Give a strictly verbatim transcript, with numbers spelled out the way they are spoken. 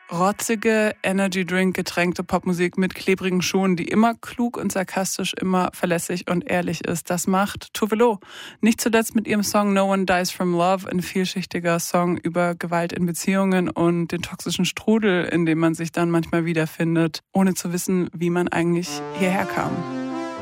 Rotzige, Energy-Drink-getränkte Popmusik mit klebrigen Schuhen, die immer klug und sarkastisch, immer verlässlich und ehrlich ist. Das macht Tove Lo. Nicht zuletzt mit ihrem Song No One Dies From Love, ein vielschichtiger Song über Gewalt in Beziehungen und den toxischen Strudel, in dem man sich dann manchmal wiederfindet, ohne zu wissen, wie man eigentlich hierher kam.